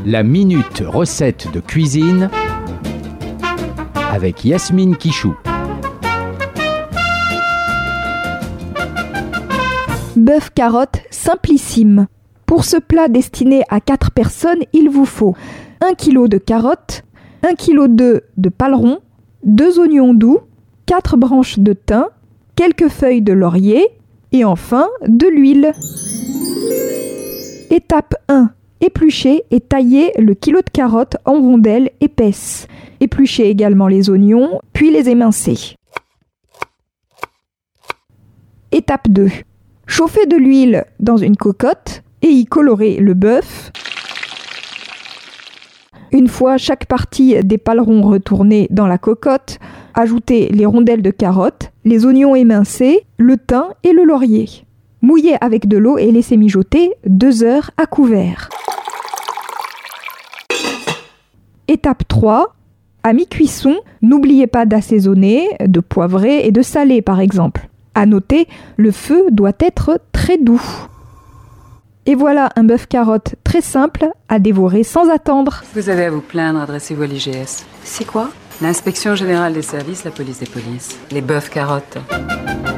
La minute recette de cuisine avec Yasmine Quichou. Bœuf carotte simplissime. Pour ce plat destiné à 4 personnes, il vous faut 1 kg de carottes, 1 kg de paleron, 2 oignons doux, 4 branches de thym, quelques feuilles de laurier et enfin de l'huile. Étape 1. Éplucher et tailler le kilo de carottes en rondelles épaisses. Éplucher également les oignons, puis les émincer. Étape 2. Chauffer de l'huile dans une cocotte et y colorer le bœuf. Une fois chaque partie des palerons retournée dans la cocotte, ajoutez les rondelles de carottes, les oignons émincés, le thym et le laurier. Mouillez avec de l'eau et laissez mijoter 2 heures à couvert. Étape 3. À mi-cuisson, n'oubliez pas d'assaisonner, de poivrer et de saler par exemple. À noter, le feu doit être très doux. Et voilà un bœuf carotte très simple à dévorer sans attendre. Vous avez à vous plaindre, adressez-vous à l'IGS. C'est quoi ? L'Inspection Générale des Services, la Police des Polices. Les bœufs carottes.